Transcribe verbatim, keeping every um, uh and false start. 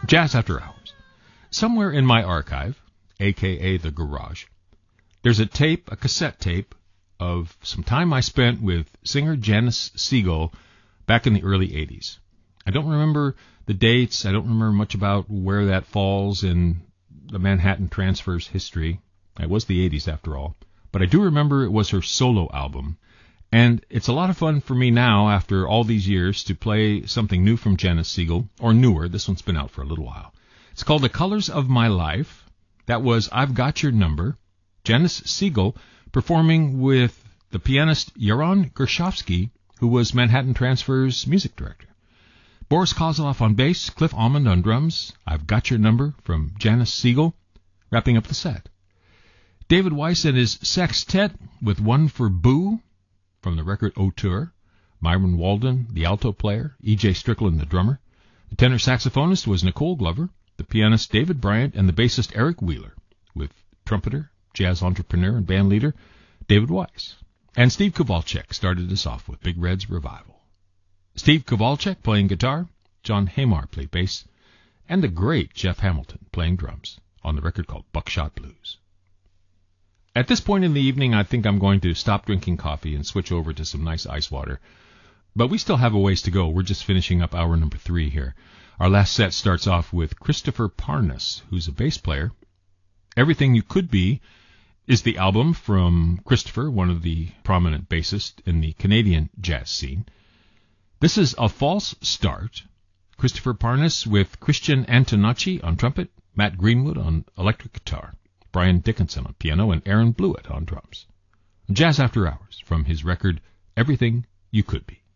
Jazz After Hours. Somewhere in my archive, a k a the garage, there's a tape, a cassette tape, of some time I spent with singer Janis Siegel back in the early eighties. I don't remember the dates. I don't remember much about where that falls in the Manhattan Transfer's history. It was the eighties after all. But I do remember it was her solo album. And it's a lot of fun for me now, after all these years, to play something new from Janis Siegel, or newer. This one's been out for a little while. It's called The Colors of My Life. That was I've Got Your Number. Janis Siegel performing with the pianist Yaron Gershovsky, who was Manhattan Transfer's music director. Boris Kozloff on bass, Cliff Almond on drums. I've Got Your Number from Janis Siegel, wrapping up the set. David Weiss and his sextet with One for Boo from the record Auteur. Myron Walden, the alto player, E J Strickland, the drummer. The tenor saxophonist was Nicole Glover, the pianist David Bryant, and the bassist Eric Wheeler, with trumpeter, jazz entrepreneur, and band leader David Weiss. And Steve Kowalczyk started us off with Big Red's Revival. Steve Kowalczyk playing guitar, John Hamar played bass, and the great Jeff Hamilton playing drums on the record called Buckshot Blues. At this point in the evening, I think I'm going to stop drinking coffee and switch over to some nice ice water. But we still have a ways to go. We're just finishing up hour number three here. Our last set starts off with Christopher Parnas, who's a bass player. Everything You Could Be is the album from Christopher, one of the prominent bassists in the Canadian jazz scene. This is A False Start. Christopher Parnas with Christian Antonacci on trumpet, Matt Greenwood on electric guitar, Brian Dickinson on piano, and Aaron Blewett on drums. Jazz After Hours from his record Everything You Could Be.